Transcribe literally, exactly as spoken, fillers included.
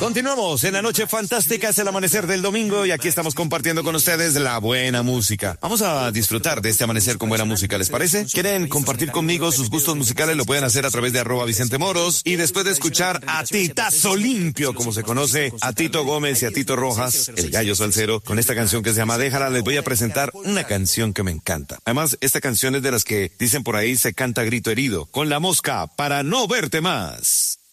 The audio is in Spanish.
Continuamos en la noche fantástica, es el amanecer del domingo y aquí estamos compartiendo con ustedes la buena música. Vamos a disfrutar de este amanecer con buena música, ¿les parece? ¿Quieren compartir conmigo sus gustos musicales? Lo pueden hacer a través de arroba Vicente Moros y después de escuchar a Titazo Limpio, como se conoce, a Tito Gómez y a Tito Rojas, el gallo salsero, con esta canción que se llama Déjala, les voy a presentar una canción que me encanta. Además, esta canción es de las que dicen por ahí se canta a grito herido, con La Mosca, para no verte más.